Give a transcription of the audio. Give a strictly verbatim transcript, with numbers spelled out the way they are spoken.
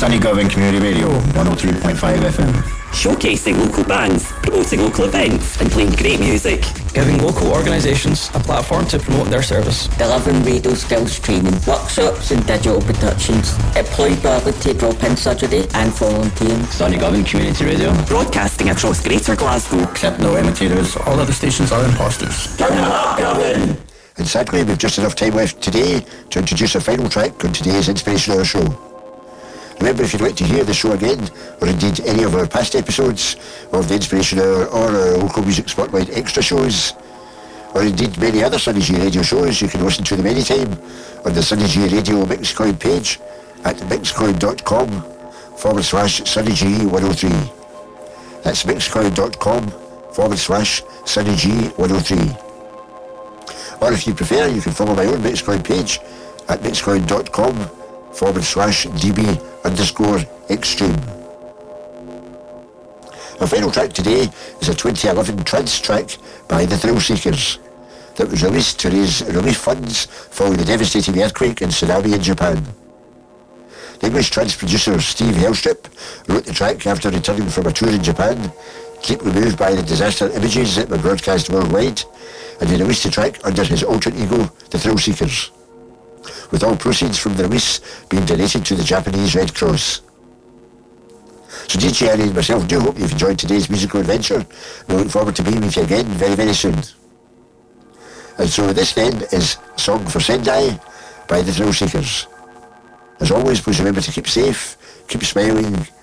Sunny Govan Community Radio, one oh three point five F M. Showcasing local bands, promoting local events and playing great music. Giving local organisations a platform to promote their service. Delivering radio skills training, workshops and digital productions. Employability, drop-in surgery and volunteering. Sunny Govan Community Radio. Broadcasting across Greater Glasgow. Except no imitators, all other stations are imposters. Turn it up, Govan! And sadly, we've just enough time left today to introduce a final track on today's Inspiration Hour show. Remember, if you'd like to hear the show again, or indeed any of our past episodes of the Inspiration Hour or our Local Music Spotlight extra shows, or indeed many other Sunny G Radio shows, you can listen to them anytime on the Sunny G Radio Mixcoin page at mixcoin.com forward slash Sunny G 103. That's mixcoin.com forward slash Sunny G 103. Or if you prefer, you can follow my own Mixcoin page at mixcoin.com forward slash db underscore extreme. Our final track today is a twenty eleven trance track by the Thrill Seekers that was released to raise relief funds following the devastating earthquake and tsunami in Japan. The English trance producer Steve Hellstrip wrote the track after returning from a tour in Japan, deeply moved by the disaster images that were broadcast worldwide, and he released the track under his alter ego, the Thrill Seekers, with all proceeds from the release being donated to the Japanese Red Cross. So D J Harry and myself do hope you've enjoyed today's musical adventure. We look forward to being with you again very, very soon. And so this then is Song for Sendai by the Thrill Seekers. As always, please remember to keep safe, keep smiling,